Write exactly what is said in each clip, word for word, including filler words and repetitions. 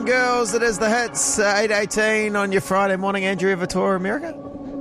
Girls, it is the hits, uh, eight eighteen on your Friday morning. Andrew, ever tour America?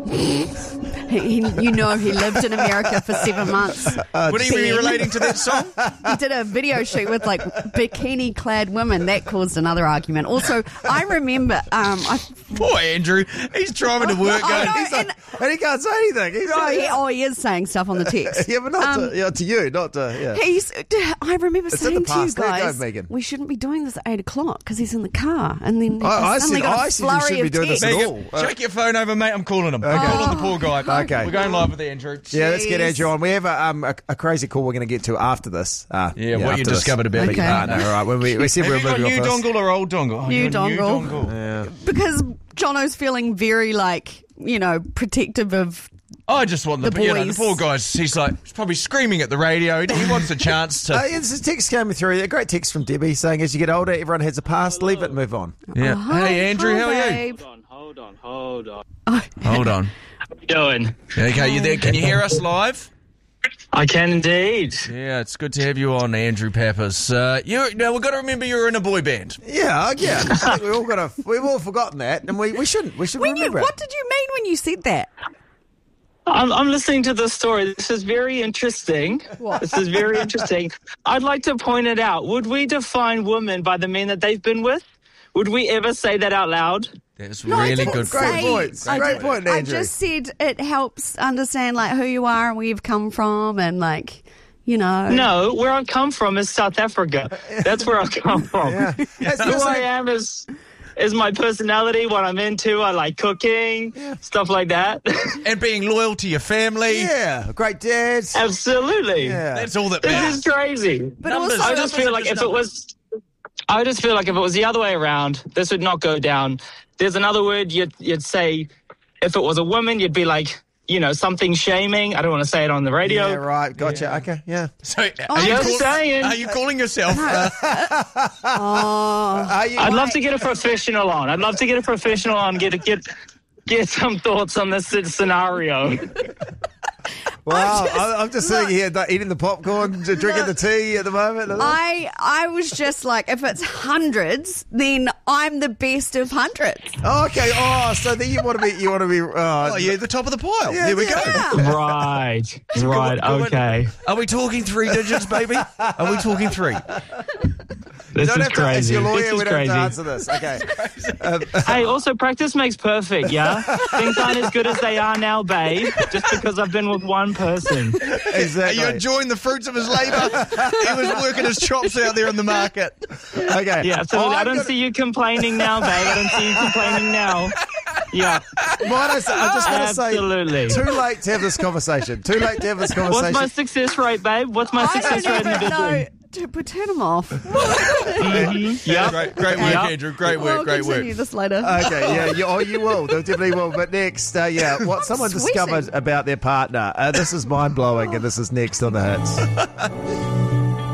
He, you know he lived in America for seven months. Uh, Would he be Ben. relating to that song? He did a video shoot with like bikini-clad women. That caused another argument. Also, I remember... Um, I, Poor Andrew. He's driving to work I going... know, he's like, and- And he can't say anything. He's oh, he, oh, he is saying stuff on the text. yeah, but not Um, to, yeah, to you, not to... Yeah. He's. I remember It's in saying the to you past. There you go, guys, Megan. we shouldn't be doing this at eight o'clock because he's in the car, and then I- I he's suddenly said- got a I said you flurry shouldn't be of doing this text. at all. Megan, Uh, check your phone over, mate. I'm calling him. I'm Okay. calling the poor guy. Okay. We're going live with Andrew. Yeah, let's get Jeez. Andrew on. We have a, um, a, a crazy call we're going to get to after this. Uh, Yeah, what after you this. discovered about Okay. your partner. All right, when we, we said Have we you were got moving new off this. dongle or old dongle? Oh, New you got dongle. New dongle. Yeah. Because Jono's feeling very like you know protective of. I just want the, The you know, the boys. poor guy's. He's like he's probably screaming at the radio. He, he wants a chance to. Uh, yeah, this is a text coming through. A great text from Debbie saying, as you get older, everyone has a past. Leave it and move on. yeah. Oh, hi, Hey Andrew, hi, how are you? babe. Hold on, hold on, hold on. Hold on. How you doing? Okay, you there? Can you hear us live? I can indeed. Yeah, it's good to have you on, Andrew Pappas. Uh, you now we've got to remember you're in a boy band. Yeah, yeah. I think we all got to. We've all forgotten that, and we, we shouldn't. We should When you, remember it. what did you mean when you said that? I'm, I'm listening to the story. This is very interesting. What? This is very interesting. I'd like to point it out. Would we define women by the men that they've been with? Would we ever say that out loud? That's No, I really didn't good. Great say- points. I Great did- point, I Andrew. just said it helps understand like who you are and where you've come from and like you know. No, where I've come from is South Africa. That's where I've come from. Yeah. That's Who just I like- am is is my personality, what I'm into. I like cooking, stuff like that. And being loyal to your family. Yeah, great dads. Absolutely. Yeah. That's all that This matters. is crazy. But Numbers. also, I just Numbers feel are like just if it numbers. was, I just feel like if it was the other way around, this would not go down. There's another word you'd you'd say, if it was a woman, you'd be like, you know, something shaming. I don't want to say it on the radio. Yeah, right. Gotcha. Okay, yeah. So, are, I'm you just call- saying. are you calling yourself? Uh, oh, Are you, I'd love to get a professional on. I'd love to get a professional on. Get get get some thoughts on this scenario. Wow, I'm just- I'm, I'm just sitting here like, eating the popcorn, j- drinking the tea at the moment. I I was just like, if it's hundreds, then I'm the best of hundreds. Oh, okay. Oh, so then you want to be, you want to be. Uh, oh, yeah, the top of the pile. Yeah, there we yeah. go. Right, right, Good one. okay. Are we talking three digits, baby? Are we talking three? This don't is have to ask crazy. your lawyer. This We is don't have to crazy. answer this. Okay. Um, Hey, also practice makes perfect, yeah? Things aren't as good as they are now, babe, just because I've been with one person. Are exactly. you enjoying the fruits of his labour? He was working his chops out there in the market. Okay. Yeah, absolutely. Oh, I I'm don't gonna- see you complaining now, babe. I don't see you complaining now. Yeah, Might I, say, I just want to say, absolutely. too late to have this conversation. Too late to have this What's conversation. my success rate, babe? What's my I success don't rate in the even know. bedroom? To put turn them off. Yeah. Great, great work, Yeah. Andrew. Great work, We'll great continue work. this later. Okay, yeah, you, oh, you will. They definitely will. But next, uh, yeah, what someone sweating. discovered about their partner. Uh, this is mind blowing, and this is next on the hits.